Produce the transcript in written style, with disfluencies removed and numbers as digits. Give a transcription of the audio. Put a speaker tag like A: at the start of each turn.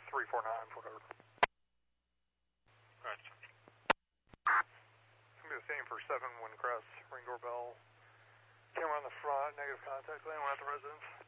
A: 349, whatever.
B: Alright.
A: It's going to be the same for 7 Windcrest, ring doorbell. Camera on the front, negative contact, anyone at the residence.